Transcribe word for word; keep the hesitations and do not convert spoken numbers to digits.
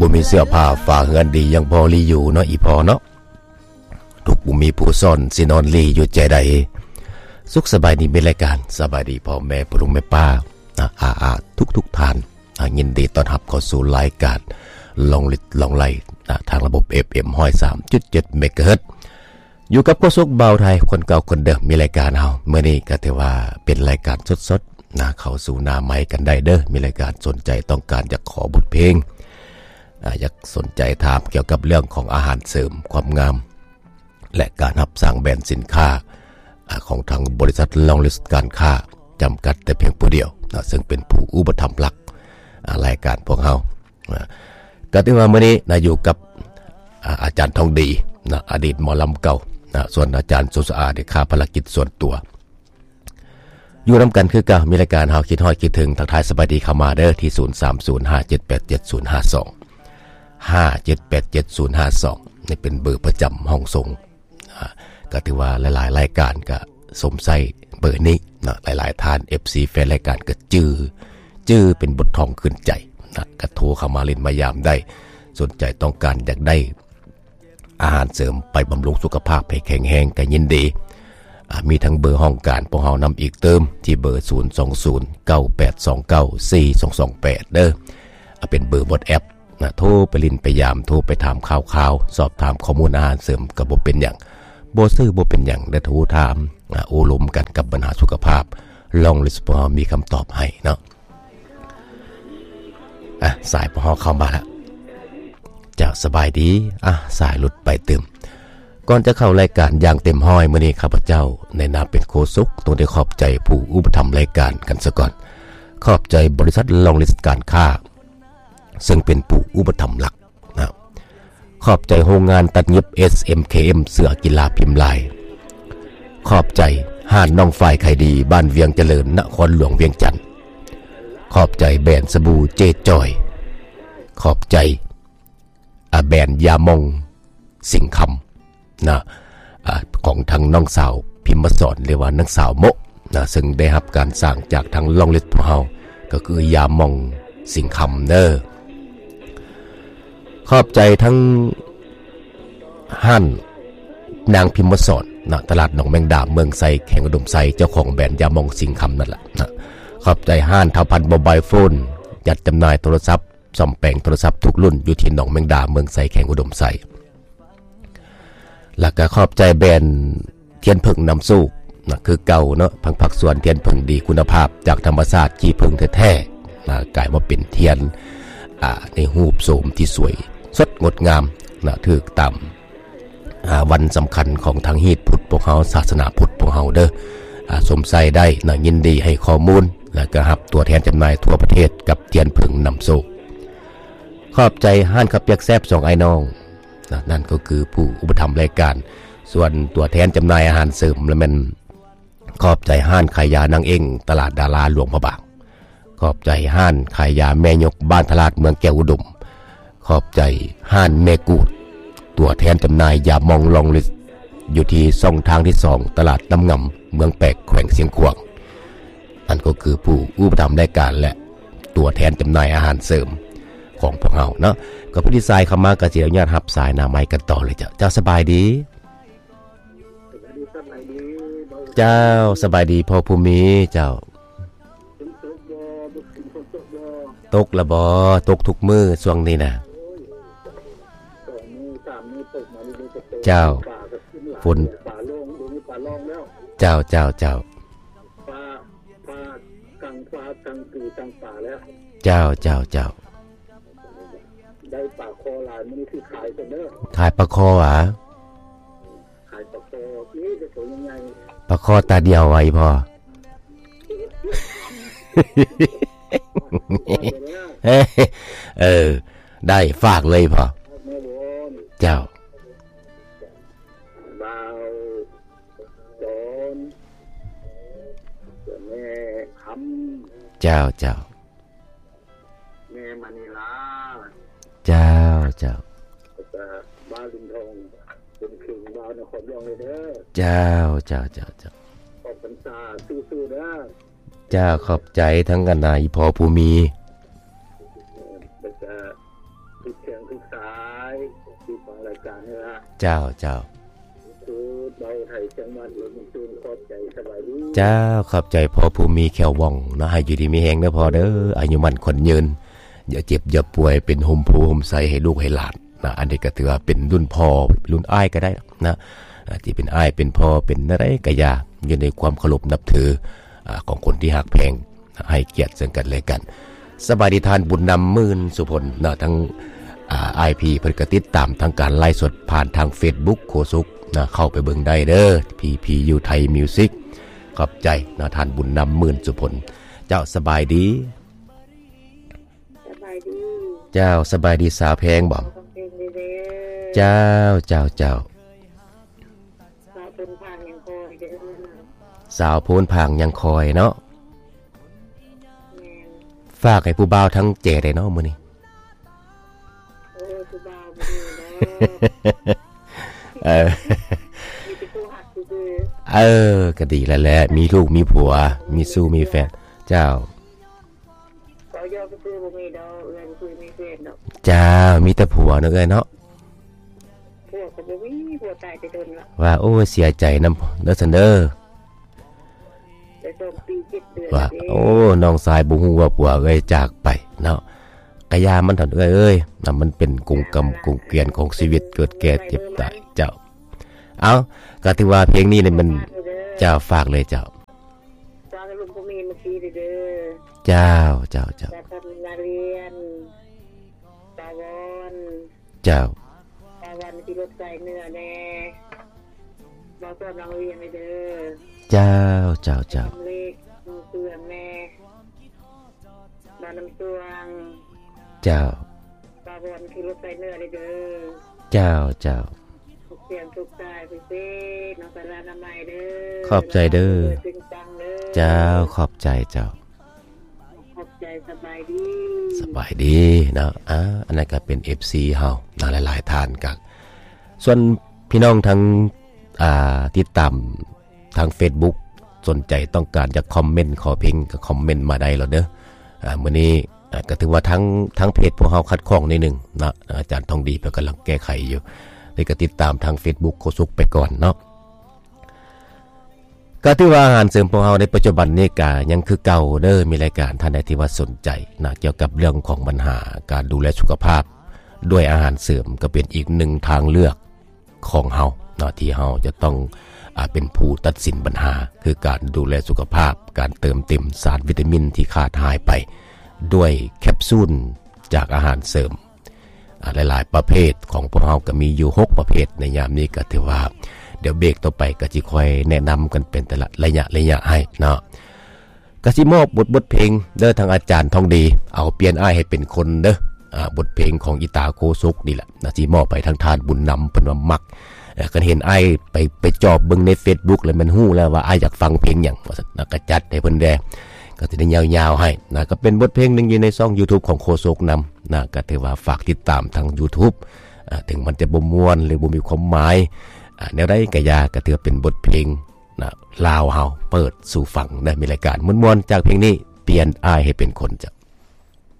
บ่มีเสื้อผ้าฝาเฮือนดียังพอลีอยู่เนาะอีพอเนาะทุกบ่มีผู้ซ่อนสินอนลีอยู่ใจใดสุขสบายดีเป็นรายการสบายดีพ่อแม่ปู่ลุงแม่ป้าอาอาทุกทุกท่านยินดีต้อนรับเข้าสู่รายการลองลิดลองไล่ทางระบบ เอฟ เอ็ม หนึ่งร้อยสามจุดเจ็ด เมกะเฮิรตซ์อยู่กับโกสุกเบาไทยคนเก่าคนเดิมมีรายการเฮาเมื่อนี้ก็ถือว่าเป็นรายการสดๆนะเข้าสู่หน้าไมค์กันได้เด้อมีรายการสนใจต้องการจะขอบทเพลงอยากสนใจถามเกี่ยวกับเรื่องของอาหารเสริมความงามและการรับสั่งแบรนด์สินค้าของทางบริษัทลองลิสต์การค้าจำกัดแต่เพียงผู้เดียวนะซึ่งเป็นผู้อุปถัมภ์หลักรายการพวกเฮาก็ถือว่าเมื่อนี้นะอยู่กับอาจารย์ทองดีนะอดีตหมอลำเก่านะส่วนอาจารย์สุสอาได้ค่าภารกิจส่วนตัวอยู่นำกันคือกันมีรายการเฮาคิดฮอดคิดถึงทักทายสบายดีเข้ามาเด้อที่ศูนย์ สาม ศูนย์ ห้า เจ็ด แปด เจ็ด ศูนย์ ห้า สอง ห้า เจ็ด แปด เจ็ด ศูนย์ ห้า สองนี่เป็นเบอร์ประจำห้องส่งก็ถือว่าหลายๆรายการก็สมใส่เบอร์นี้นะหลายๆท่าน เอฟ ซี แฟนรายการก็จื้อจื้อเป็นบททองขึ้นใจนะก็โทรเข้ามาเล่นมายามได้สนใจต้องการอยากได้อาหารเสริมไปบำรุงสุขภาพให้แข็งแรงก็ยินดีมีทั้งเบอร์ห้องการพวกเฮานำอีกเติมที่เบอร์ ศูนย์ สอง ศูนย์ เก้า แปด สอง เก้า สี่ สอง สอง แปด เด้อเป็นเบอร์ WhatsApp นะโทรไปลินไปยามโทรไปถามข่าวๆสอบถามข้อมูลอาหารเสริมก็บ่เป็นหยังบ่ซื้อบ่เป็นหยังได้โทรถามโอ้ลมกันกับปัญหาสุขภาพลองลิสต์พอมีคำตอบให้เนาะอ่ะสายพอเข้ามาแล้วจะสบายดีอ่ะสายหลุดไปเติมก่อนจะเข้ารายการอย่างเต็มห้อยมื้อนี้ข้าพเจ้าในนามเป็นโฆษกต้องได้ขอบใจผู้อุปถัมภ์รายการกันซะก่อนขอบใจบริษัทลองลิสต์การค้าซึ่งเป็นผู้อุปถัมภ์หลักนะขอบใจโรงงานตัดเย็บ เอส เอ็ม เค เอ็ม เสื้อกีฬาพิมพ์ลายขอบใจห้านน้องฝ่ายไข่ดีบ้านเวียงเจริญนครหลวงเวียงจันทน์ขอบใจแบรนด์สบู่เจจอยขอบใจอาแบรนด์ยามองสิงห์คำนะของทางน้องสาวพิมพ์สอนเรียกว่าน้องสาวโมนะซึ่งได้รับการสร้างจากทางลองลิสต์ของเฮาก็คือยามองสิงห์คำเด้อขอบใจทั้งห้านนางพิมพ์สอนนะตลาดหนองแมงดาเมืองไซแข่งอุดมไซเจ้าของแบรนด์ยามองสิงห์คำนั่นแหละนะขอบใจห้านเท่าพันโมบายโฟนจัดจำหน่ายโทรศัพท์ซ่อมแปลงโทรศัพท์ทุกรุ่นอยู่ที่หนองแมงดาเมืองไซแข่งอุดมไซแล้วก็ขอบใจแบรนด์เทียนผึ่งน้ำสู้นะคือเก่าเนาะพังผักส่วนเทียนผึ่งดีคุณภาพจากธรรมชาติจีผึ่งแท้ๆนะกลายมาเป็นเทียนอ่าในรูปโสมที่สวยสดงดงามนะถูกตามอ่าวันสำคัญของทางฮีตพุทธพวกเฮาศาสนาพุทธพวกเฮาเด้ออ่าสมใส่ได้นะยินดีให้ข้อมูลแล้วก็รับตัวแทนจำหน่ายทั่วประเทศกับเทียนผึ่งน้ำสู้ขอบใจห้านขับยักแซบสองไอ้น้องนะนั่นก็คือผู้อุปถัมภ์รายการส่วนตัวแทนจำหน่ายอาหารเสริมและมันขอบใจห้านขายยานางเองตลาดดาราหลวงพระบางขอบใจห้านขายยาแม่ยกบ้านตลาดเมืองแก้วอุดมขอบใจห้านแม่กูดตัวแทนจำหน่ายยามองลองลิสอยู่ที่ช่องทางที่สองตลาดน้ำงำเมืองแปกแขวงเสียงขวางนั่นก็คือผู้อุปถัมภ์รายการและตัวแทนจำหน่ายอาหารเสริมของพวกเราเนาะก็ผู้ที่สายเข้ามาก็สิอนุญาตรับสายหน้าไมค์กันต่อเลยจ้ะเจ้าสบายดีเจ้าสบายดีพ่อภูมิเจ้าตกละบ่ตกทุกมื้อช่วงนี้น่ะเจ้าฝนเจ้าเจ้าเจ้าปลาปลากังปลากังกือกังป่าแล้วเจ้าเจ้าเจ้าได้ปลาคอหลายมื้อที่ขายกันเด้อขายปลาคอหรอขายปลาคอนี่จะสวยยังไงปลาคอตาเดียวไว้พอเออได้ฝากเลยพอเจ้าเจ้าเจ้าแม่มานิลาเจ้าเจ้าบ้านลินทองเป็นคืนบ้านนครหลวงเลยเด้อเจ้าเจ้าเจ้าเจ้าขอบคุณตาสู้ๆเด้อเจ้าขอบใจทั้งกันนายพอภูมิจะติดแข็งงทุกสายที่ฟังรายการนี่ละเจ้าเจ้าคือเบาไทยจังหวัดหลวงปู่ขอบใจสบายดีเจ้าขอบใจพอผู้มีแขวว่องนะให้อยู่ดีมีแฮงเด้อพอเด้ออายุมั่นขวัญยืนอย่าเจ็บอย่าป่วยเป็นห่มโพห่มใสให้ลูกให้หลานนะอันนี้ก็ถือว่าเป็นรุ่นพ่อรุ่นอ้ายก็ได้นะที่เป็นอ้ายเป็นพ่อเป็นอะไรก็อย่าอยู่ในความเคารพนับถือของคนที่ฮักแพงให้เกียรติซึ่งกันและกันสบายดีทานบุญนำมื่นสุพลนะทั้งอ่า ไอ พี เพิ่นก็ติดตามทางการไลฟ์สดผ่านทาง Facebook โคสุกนะเข้าไปเบิ่งได้เด้อ พี พี ยู ไทยมิวสิกขอบใจนะทานบุญนำมื่นสุพลเจ้าสบายดีสบายดีเจ้าสบายดีสาวแพงบ่เจ้าเจ้าเจ้าสาวโพนพางยังคอยเนาะฝากให้ผู้บ่าวทั้งเจได้เนาะมื้อนี้โอ้ผู้บ่าวบ่ได้เออมีแต่ผู้ฮักซื่อเออก็ดีแล้วแหละมีลูกมีผัวมีสู้มีแฟนเจ้าก็ยอมซื่อบ่มีดอกเอื้อนคุยมีแฟนดอกเจ้ามีแต่ผัวเนาะเอ้ยเนาะผัวก็บ่มีผัวตายไปโดนละว่าโอ้เสียใจนำเด้อซั่นเด้อว่าโอ้น้องสายบ่ฮู้ว่าผัวเอ้ยจากไปเนาะกะยามันถอนเอ้ยเอ้ยน่ะมันเป็นกงกรรมกงเกวียนของชีวิตเกิดแก่เจ็บตายเจ้าเอาก็ถือว่าเพลงนี้นี่มันเจ้าฝากเลยเจ้าฝากลุงผู้มีเมื่อกี้เด้อเจ้าเจ้าเจ้าตานาเรียนตาวอนเจ้าตาวันที่รถใส่เนื้อแน่บ่ต้อนรังเรียนเด้อเจ้าเจ้าเจ้าเพื่อนแม่บ้านน้ำสวงเจ้าตาบอนคือรถไฟเนื้อเลยเด้อเจ้าเจ้าเสียงทุกใจไปเซ่น้องสารานามัยเด้อขอบใจเด้อเจ้าขอบใจเจ้าขอบใจสบายดีสบายดีเนาะอ่ะอันนั้นก็เป็น เอฟ ซี เฮานะหลายๆท่านกันส่วนพี่น้องทั้งอ่าติดตามทาง Facebookสนใจต้องการจะคอมเมนต์ขอเพลงก็คอมเมนต์มาได้แล้วเด้ออ่ามื้อนี้ก็ถือว่าทั้งทั้งเพจพวกเฮาคัดข้องในหนึ่งนะอาจารย์ทองดีเพิ่นกำลังแก้ไขอยู่เลยก็ติดตามทาง Facebook โคสุกไปก่อนเนาะก็ถือว่าอาหารเสริมพวกเฮาในปัจจุบันนี้ก็ยังคือเก่าเด้อมีรายการท่านใดที่ว่าสนใจนะเกี่ยวกับเรื่องของปัญหาการดูแลสุขภาพด้วยอาหารเสริมก็เป็นอีกหนึ่งทางเลือกของเฮาเนาะที่เฮาจะต้องเป็นผู้ตัดสินปัญหาคือการดูแลสุขภาพการเติมเต็มสารวิตามินที่ขาดหายไปด้วยแคปซูลจากอาหารเสริมหลายๆประเภทของพวกเราก็มีอยู่หกประเภทในยามนี้ก็ถือว่าเดี๋ยวเบรกต่อไปก็จะค่อยแนะนำกันเป็นแต่ละระยะระยะให้เนาะก็สิมอบบทบทเพลงเด้อทางอาจารย์ทองดีเอาเปลี่ยนอ้ายให้เป็นคนเด้อบทเพลงของอีตาโคสุกนี่แหละนะสิมอบไปทางทานบุญนำเพิ่นว่ามักก็เห็นไอ้ไปไปจอบเบิ่งใน Facebook แล้วมันฮู้แล้วว่าไอ้อยากฟังเพลงหยังว่าซั่นนะก็จัดให้เพิ่นแดก็สิได้ยาวๆให้นะก็เป็นบทเพลงนึงอยู่ในช่อง YouTube ของโคโซกนำนะก็ถือว่าฝากติดตามทาง YouTube อ่าถึงมันจะบ่ม่วนหรือบ่มีความหมายอ่าแนวใดก็อย่าก็ถือเป็นบทเพลงนะลาวเฮาเปิดสู่ฟังได้มีรายการม่วนๆจากเพลงนี้เปลี่ยนอ้ายให้เป็นคนจ้ะ